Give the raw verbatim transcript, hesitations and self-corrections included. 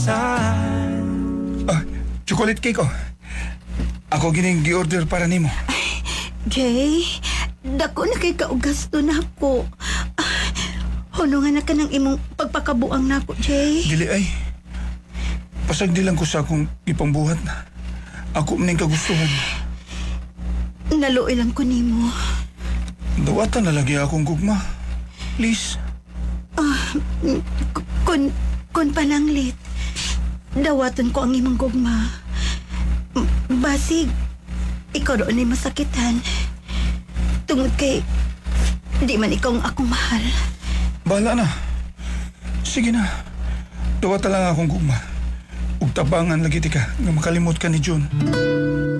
Ah, chocolate cake oh. Ako gining gi-order para nimo. Jay, dako na kay kaugasto na ako. Ah, hunungan na ka ng imong pagpakabuang na ako, Jay. Dili ay. Pasagdi lang ko sa akong ipambuhat na. Ako maning kagustuhan. Naluoy lang ko nimo. Dawatan na lagi akong gugma. Please. K- Kun, kun pananglit. Dawatan ko ang imong gugma. M- Basig, ikaw doon ay masakitan. Tungod kay, di man ikaw ang akong mahal. Bahala na. Sige na. Dawata lang akong gugma. Ug tabangan lagi ti ka nga makalimot ka ni June.